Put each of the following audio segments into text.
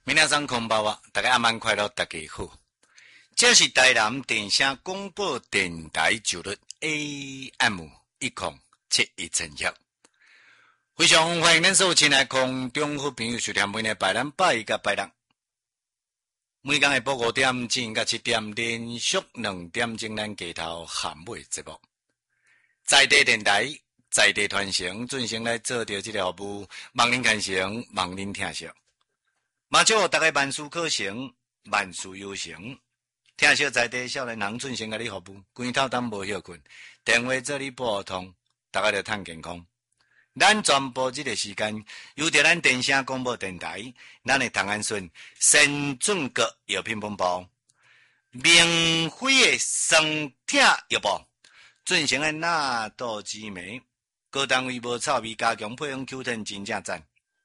皆さんこんばんは，大家阿曼快乐，大家好。这是台南电声广播电台九律 AM 1071兆，非常欢迎恁所有亲爱空中好朋友收听每日拜咱拜一甲拜六，每天下晡5点至7点，连续2点钟咱街头含尾节目，在地电台，在地传承，准成来做着这个服务，望恁看成，望恁听惜。嘛祝大家万事可成，万事有成。听惜在地少年人准成甲你服务，规头当无休困，电话做你拨通，大家着趁健康。咱全部这个时间，由着咱电声广播电台，咱的唐安顺先准国药品本部，明辉的生听药部，准成的纳豆紫梅，各单位无臭味，加强配方 Q10 真正赞。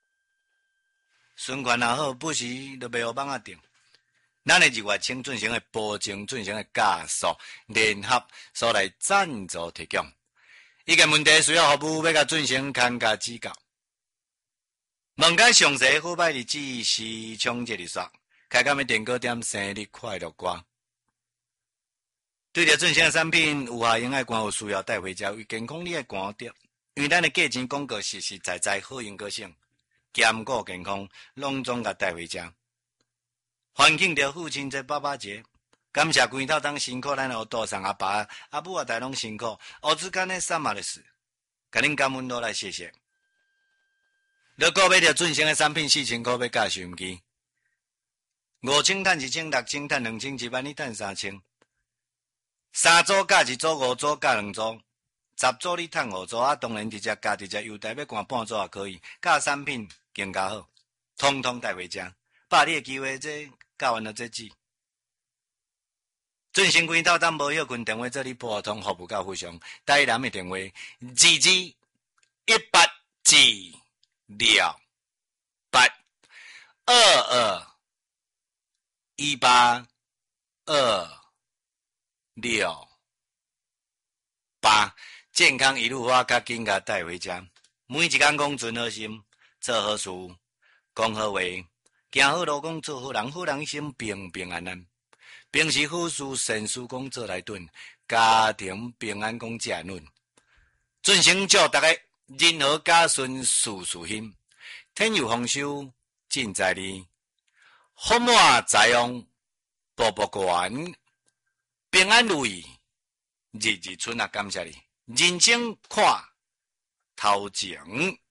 循环也好，不时就袂互网仔定。咱的日月清准成的保证准成的加速联合所来赞助提供。伊个问题需要服务，要甲准成看加指教。问解详细好歹日子是冲节日煞，开讲的电歌点生日快乐歌。对着准成的产品有效用爱关有需要带回家，为健康你爱关掉，因为咱的价钱广告实实在在好用个性。兼顾健康，拢总甲带回家。欢庆着父亲节、爸爸节，感谢规头当辛苦咱的多上阿爸、阿母啊，大拢辛苦，儿子间的三马的事，甲恁感恩落来谢谢。如果买着准成的产品，4000块要加收音机，5000趁1千，6千趁2000，1万你趁3000。3组加1组，5组加2组。10组你趁5组，啊，当然直接加直接优待，要关半组也可以，加产品更加好，通通带回家。把你的机会这教完了这季，准成规头当无休困，电话做你拨通服务到非常。台南的电话2218至6 8 2218 2 6 8，健康一路花，较紧甲带回家。每一天讲存好心，做好事，讲好话，行好路，讲做好人，好人一生平平安安。平时好事善事讲做来顿，家庭平安讲正论。准成祝大家人和家顺，事事兴，天有丰收尽在你，福满财旺步步高，平安如意。日日春啊，感谢你！人生看头前，